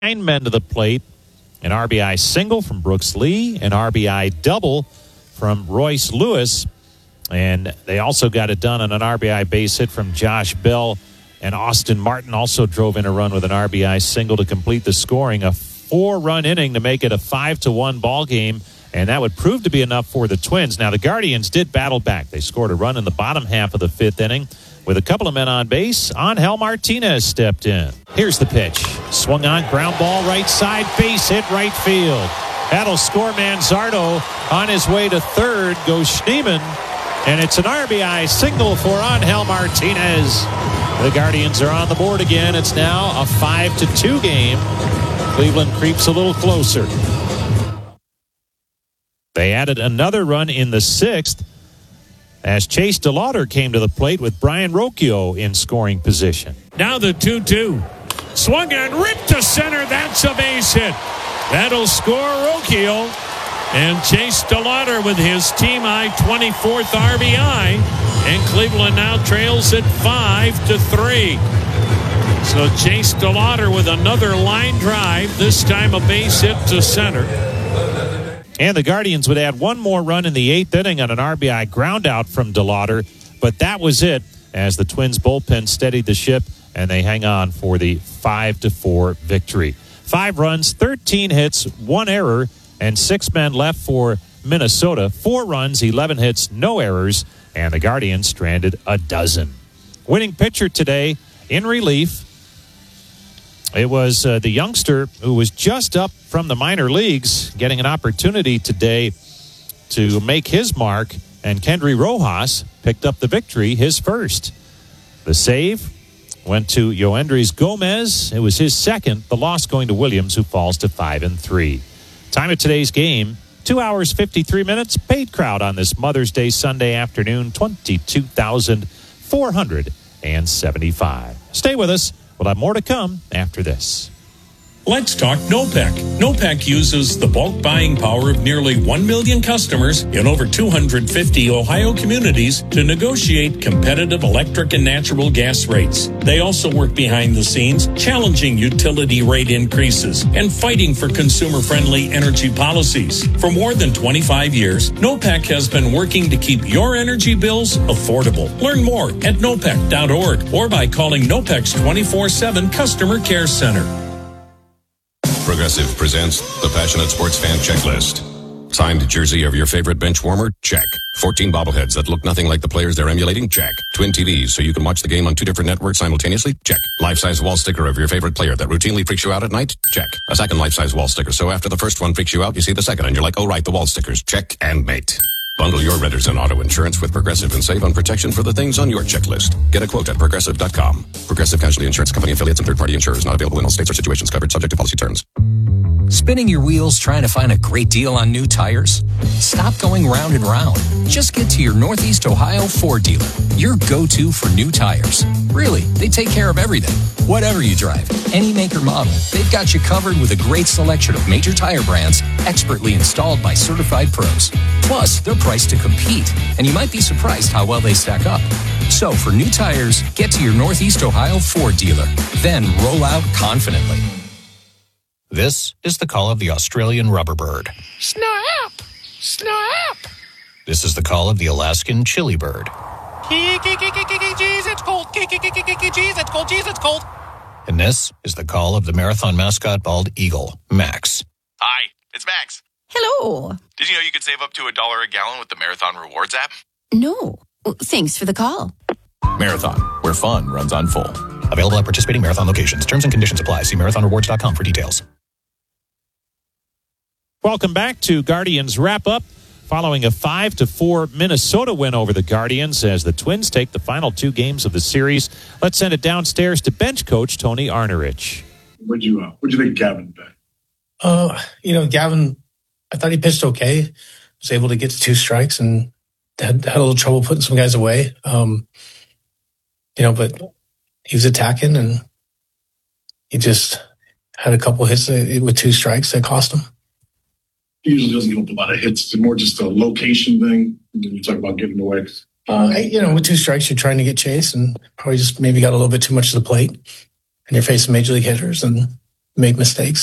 9 men to the plate. An RBI single from Brooks Lee, an RBI double from Royce Lewis, and they also got it done on an RBI base hit from Josh Bell, and Austin Martin also drove in a run with an RBI single to complete the scoring. A 4-run inning to make it a 5-1 ball game, and that would prove to be enough for the Twins. Now, the Guardians did battle back. They scored a run in the bottom half of the 5th inning. With a couple of men on base, Angel Martinez stepped in. Here's the pitch. Swung on, ground ball right side, base hit right field. That'll score Manzardo. On his way to third goes Schneemann, and it's an RBI single for Angel Martinez. The Guardians are on the board again. It's now a 5-2 game. Cleveland creeps a little closer. They added another run in the 6th as Chase DeLauder came to the plate with Brian Rocchio in scoring position. Now the 2-2. Swung and ripped to center. That's a base hit. That'll score Rocchio. And Chase DeLauder with his team-high 24th RBI. And Cleveland now trails at 5-3. So Chase DeLauder with another line drive. This time a base hit to center. And the Guardians would add one more run in the 8th inning on an RBI groundout from DeLauder. But that was it as the Twins bullpen steadied the ship, and they hang on for the 5-4 victory. 5 runs, 13 hits, 1 error, and 6 men left for Minnesota. 4 runs, 11 hits, no errors, and the Guardians stranded a dozen. Winning pitcher today in relief, it was the youngster who was just up from the minor leagues getting an opportunity today to make his mark, and Kendry Rojas picked up the victory, his first. The save went to Yoendrys Gomez. It was his second. The loss going to Williams, who falls to 5-3. Time of today's game, 2 hours, 53 minutes. Paid crowd on this Mother's Day Sunday afternoon, 22,475. Stay with us. We'll have more to come after this. Let's talk NOPEC. NOPEC uses the bulk buying power of nearly 1 million customers in over 250 Ohio communities to negotiate competitive electric and natural gas rates. They also work behind the scenes, challenging utility rate increases and fighting for consumer-friendly energy policies. For more than 25 years, NOPEC has been working to keep your energy bills affordable. Learn more at nopec.org or by calling NOPEC's 24/7 Customer Care Center. Progressive presents the Passionate Sports Fan Checklist. Signed jersey of your favorite bench warmer? Check. 14 bobbleheads that look nothing like the players they're emulating? Check. Twin TVs so you can watch the game on 2 different networks simultaneously? Check. Life-size wall sticker of your favorite player that routinely freaks you out at night? Check. A second life-size wall sticker so after the first one freaks you out, you see the second and you're like, oh right, the wall stickers. Check and mate. Bundle your renters and auto insurance with Progressive and save on protection for the things on your checklist. Get a quote at Progressive.com. Progressive Casualty Insurance Company affiliates and third-party insurers not available in all states or situations covered subject to policy terms. Spinning your wheels trying to find a great deal on new tires? Stop going round and round. Just get to your Northeast Ohio Ford dealer, your go-to for new tires. Really, they take care of everything. Whatever you drive, any make or model, they've got you covered with a great selection of major tire brands expertly installed by certified pros. Plus, they're priced to compete, and you might be surprised how well they stack up. So, for new tires, get to your Northeast Ohio Ford dealer. Then roll out confidently. This is the call of the Australian rubber bird. Snap! Snap! This is the call of the Alaskan chili bird. Jeez, it's cold. Jeez, it's cold. Jeez, it's cold. And this is the call of the marathon mascot bald eagle, Max. Hi, it's Max. Hello. Did you know you could save up to $1 a gallon with the Marathon Rewards app? No. Thanks for the call. Marathon, where fun runs on full. Available at participating Marathon locations. Terms and conditions apply. See marathonrewards.com for details. Welcome back to Guardians Wrap-Up. Following a 5-4 Minnesota win over the Guardians as the Twins take the final 2 games of the series. Let's send it downstairs to bench coach Tony Arnerich. What'd you think of Gavin today? Gavin, I thought he pitched okay. Was able to get to 2 strikes and had a little trouble putting some guys away. But he was attacking and he just had a couple hits with 2 strikes that cost him. He usually doesn't give up a lot of hits. It's more just a location thing when you talk about getting away. With 2 strikes, you're trying to get Chase and probably just maybe got a little bit too much to the plate. And you're facing major league hitters and make mistakes.